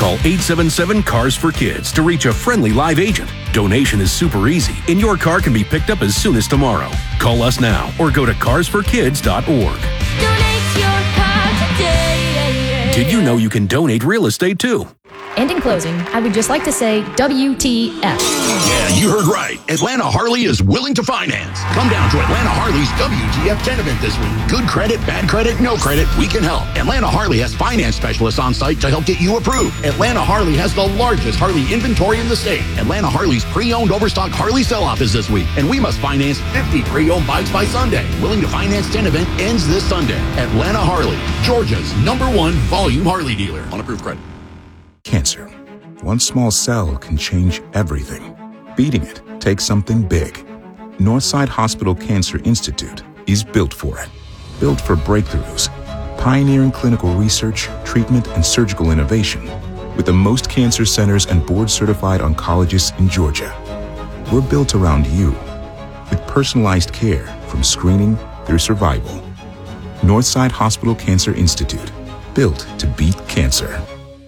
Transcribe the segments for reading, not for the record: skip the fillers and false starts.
Call 877-CARS-FOR-KIDS to reach a friendly live agent. Donation is super easy, and your car can be picked up as soon as tomorrow. Call us now or go to carsforkids.org. Donate your car today. Did you know you can donate real estate too? And in closing, I would just like to say WTF. Yeah, you heard right. Atlanta Harley is willing to finance. Come down to Atlanta Harley's WTF 10 event this week. Good credit, bad credit, no credit, we can help. Atlanta Harley has finance specialists on site to help get you approved. Atlanta Harley has the largest Harley inventory in the state. Atlanta Harley's pre-owned overstock Harley sell-off is this week, and we must finance 50 pre-owned bikes by Sunday. Willing to finance 10 event ends this Sunday. Atlanta Harley, Georgia's #1 volume Harley dealer on approved credit. Cancer. One small cell can change everything. Beating it takes something big. Northside Hospital Cancer Institute is built for it. Built for breakthroughs, pioneering clinical research, treatment, and surgical innovation, with the most cancer centers and board-certified oncologists in Georgia. We're built around you, with personalized care from screening through survival. Northside Hospital Cancer Institute, built to beat cancer.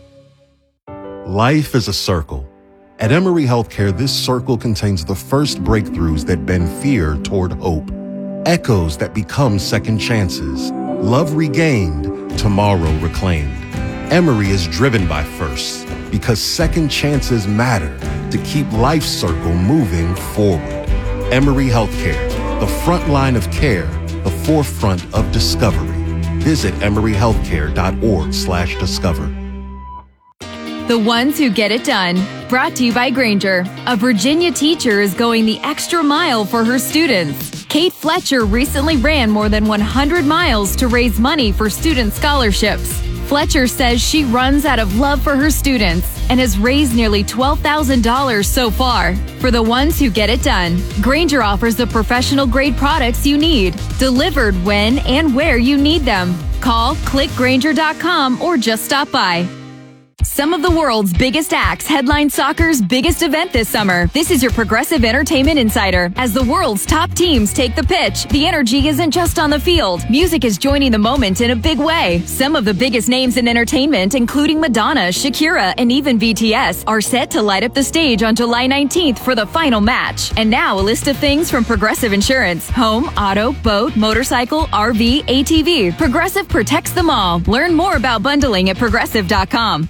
Life is a circle. At Emory Healthcare, this circle contains the first breakthroughs that bend fear toward hope, echoes that become second chances, love regained, tomorrow reclaimed. Emory is driven by firsts because second chances matter to keep life's circle moving forward. Emory Healthcare, the front line of care, the forefront of discovery. Visit emoryhealthcare.org/discover. The ones who get it done. Brought to you by Grainger. A Virginia teacher is going the extra mile for her students. Kate Fletcher recently ran more than 100 miles to raise money for student scholarships. Fletcher says she runs out of love for her students and has raised nearly $12,000 so far. For the ones who get it done, Grainger offers the professional-grade products you need, delivered when and where you need them. Call, click Grainger.com, or just stop by. Some of the world's biggest acts headline soccer's biggest event this summer. This is your Progressive Entertainment Insider. As the world's top teams take the pitch, the energy isn't just on the field. Music is joining the moment in a big way. Some of the biggest names in entertainment, including Madonna, Shakira, and even BTS, are set to light up the stage on July 19th for the final match. And now a list of things from Progressive Insurance. Home, auto, boat, motorcycle, RV, ATV. Progressive protects them all. Learn more about bundling at Progressive.com.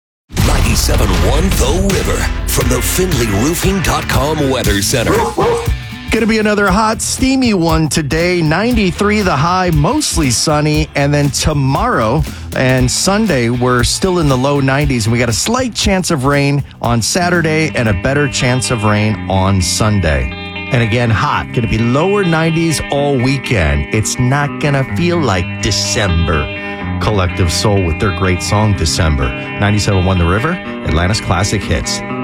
97.1 The River from the FindlayRoofing.com Weather Center. Going to be another hot, steamy one today. 93 the high, mostly sunny. And then tomorrow and Sunday, we're still in the low 90s. And we got a slight chance of rain on Saturday and a better chance of rain on Sunday. And again, hot. Going to be lower 90s all weekend. It's not going to feel like December. Collective Soul with their great song, December. 97.1 The River, Atlanta's classic hits.